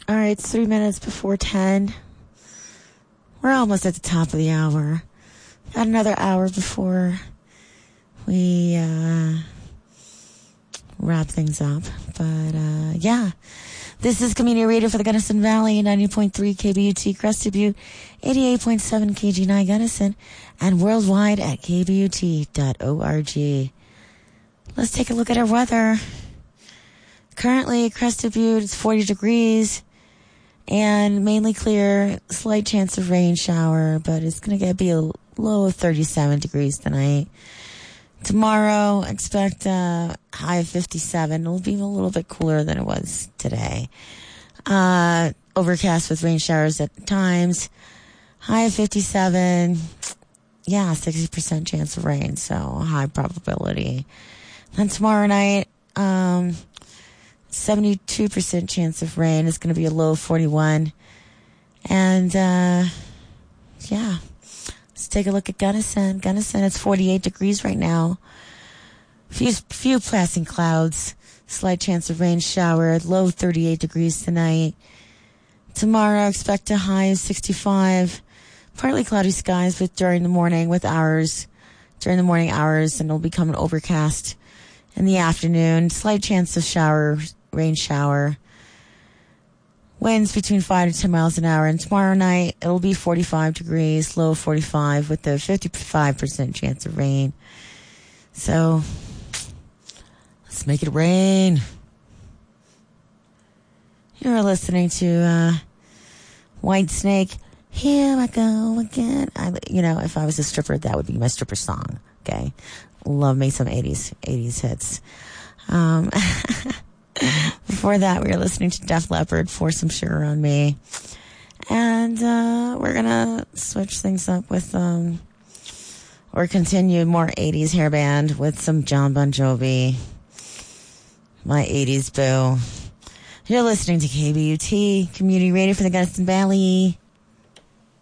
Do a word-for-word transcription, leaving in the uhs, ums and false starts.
All right, it's three minutes before ten. We're almost at the top of the hour. Got another hour before we uh, wrap things up. But, uh, yeah. This is Community Radio for the Gunnison Valley, ninety point three K B U T Crested Butte, eighty-eight point seven K G nine Gunnison, and worldwide at k b u t dot org. Let's take a look at our weather. Currently, Crested Butte, it's forty degrees and mainly clear, slight chance of rain shower, but it's going to be a low of thirty-seven degrees tonight. Tomorrow, expect a high of fifty-seven. It'll be a little bit cooler than it was today. Uh, overcast with rain showers at times. High of fifty-seven. Yeah, sixty percent chance of rain, so high probability. Then tomorrow night, um, seventy-two percent chance of rain. It's going to be a low of forty-one. And, uh, yeah. Let's take a look at Gunnison. Gunnison, it's forty-eight degrees right now. Few, few passing clouds. Slight chance of rain shower. Low thirty-eight degrees tonight. Tomorrow, expect a high of sixty-five. Partly cloudy skies with during the morning with hours. During the morning hours, and it'll become an overcast in the afternoon. Slight chance of shower, rain shower. Winds between five to ten miles an hour. And tomorrow night, it'll be forty-five degrees, low forty-five, with a fifty-five percent chance of rain. So, let's make it rain. You're listening to uh, White Snake. Here I go again. I, you know, if I was a stripper, that would be my stripper song. Okay, love me some eighties eighties hits. Um, before that, we were listening to Def Leppard, Pour Some Sugar on Me. And uh, we're going to switch things up with, um, or continue more eighties hair band with some John Bon Jovi. My eighties boo. You're listening to K B U T, Community Radio for the Gunnison Valley.